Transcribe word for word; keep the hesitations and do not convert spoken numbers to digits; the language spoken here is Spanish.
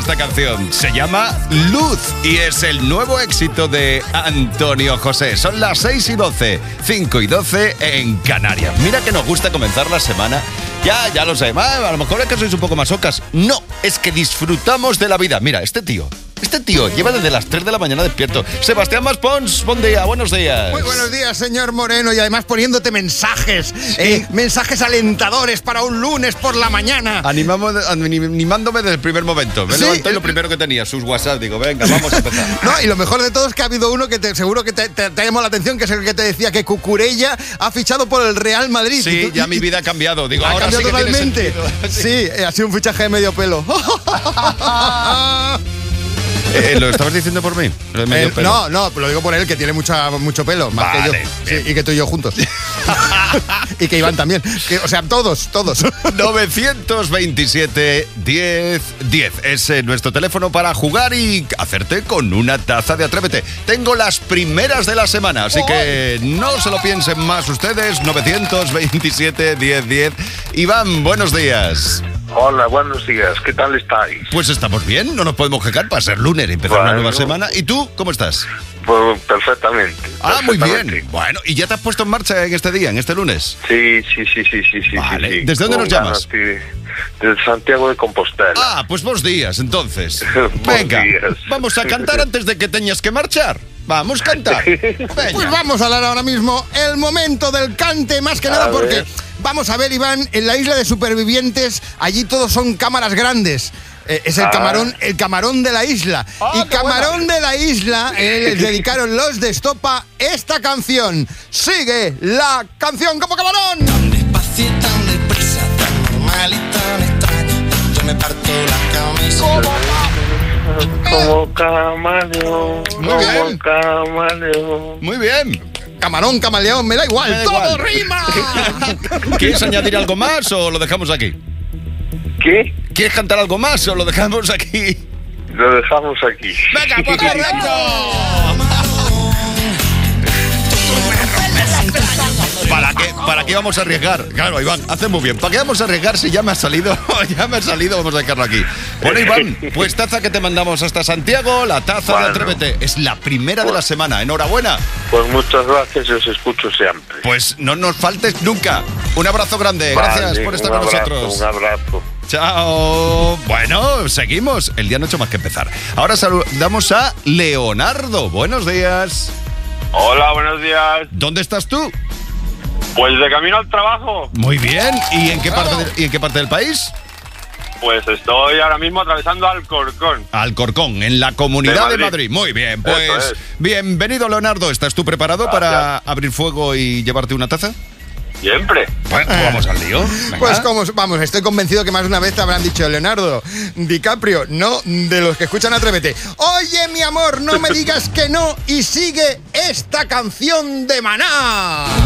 esta canción. Se llama Luz y es el nuevo éxito de Antonio José. Son las seis y doce, cinco y doce en Canarias. Mira que nos gusta comenzar la semana. Ya, ya lo sé. A lo mejor es que sois un poco masocas. No, es que disfrutamos de la vida. Mira, este tío... Este tío lleva desde las tres de la mañana despierto. Sebastián Maspons, buen día, buenos días. Muy buenos días, señor Moreno, y además poniéndote mensajes, sí. eh, mensajes alentadores para un lunes por la mañana. Animamos, animándome desde el primer momento. Me ¿Sí? levanté y lo primero que tenía, sus WhatsApp. Digo, venga, vamos a empezar. No, y lo mejor de todo es que ha habido uno que te, seguro que te, te, te ha llamado la atención, que es el que te decía que Cucurella ha fichado por el Real Madrid. Sí, tú, ya y, mi vida ha cambiado. Digo, ha ahora cambiado sí que totalmente. Tiene sí, eh, ha sido un fichaje de medio pelo. Eh, ¿Lo estabas diciendo por mí? Lo de medio Eh, pelo. no, no, lo digo por él, que tiene mucha, mucho pelo, más Vale, que yo. Sí, y que tú y yo juntos. Y que Iván también. Que, o sea, todos, todos. novecientos veintisiete, diez, diez es eh, nuestro teléfono para jugar y hacerte con una taza de Atrévete. Tengo las primeras de la semana, así que no se lo piensen más ustedes. novecientos veintisiete, diez, diez. Iván, buenos días. Hola, buenos días. ¿Qué tal estáis? Pues estamos bien, no nos podemos quejar para ser lunes y empezar Bueno. una nueva semana. ¿Y tú, cómo estás? Pues perfectamente. Ah, muy perfectamente. bien. Bueno, ¿y ya te has puesto en marcha en este día, en este lunes? Sí, sí, sí, sí, sí, sí. Vale. sí, sí. ¿Desde dónde Con nos llamas? ganas de- Desde Santiago de Compostela. Ah, pues buenos días, entonces. Buenos Venga, días. vamos a cantar antes de que tengas que marchar. Vamos a cantar. Venga. Pues vamos a hablar ahora mismo el momento del cante, más que A nada porque, ver. vamos a ver, Iván, en la isla de supervivientes, allí todos son cámaras grandes. Eh, es el Ah. camarón, el camarón de la isla. Ah, y qué camarón de la isla, eh, les dedicaron los de Estopa esta canción. Sigue la canción como camarón. Tan despacio y tan deprisa, tan normal y tan extraño. Yo me parto la camisa. Como camaleón, Muy como bien. camaleón. Muy bien. Camarón, camaleón, me da igual, Me da todo igual. rima. ¿Quieres añadir algo más o lo dejamos aquí? ¿Qué? ¿Quieres cantar algo más o lo dejamos aquí? Lo dejamos aquí. Venga, pues correcto. ¿Para qué, ¿Para qué vamos a arriesgar? Claro, Iván, hace muy bien. ¿Para qué vamos a arriesgar si ya me ha salido? Ya me ha salido, vamos a dejarlo aquí. Bueno, Iván, pues taza que te mandamos hasta Santiago, la taza Bueno. de Atrévete. Es la primera de la semana. Enhorabuena. Pues muchas gracias y os escucho siempre. Pues no nos faltes nunca. Un abrazo grande. Gracias Vale, por estar un con abrazo, nosotros. Un abrazo. Chao. Bueno, seguimos. El día no ha hecho más que empezar. Ahora saludamos a Leonardo. Buenos días. Hola, buenos días. ¿Dónde estás tú? Pues de camino al trabajo, Muy bien. ¿Y en qué parte, de- y en qué parte del país? pues estoy ahora mismo atravesando Alcorcón. Alcorcón, en la Comunidad de De Madrid. Madrid. Muy bien, Eso pues es. bienvenido, Leonardo. ¿Estás tú preparado Gracias. para abrir fuego y llevarte una taza? Siempre. Bueno, pues vamos al lío. Venga. Pues como, vamos, estoy convencido que más de una vez te habrán dicho Leonardo DiCaprio, no de los que escuchan Atrévete. Oye, mi amor, no me digas que no y sigue esta canción de Maná.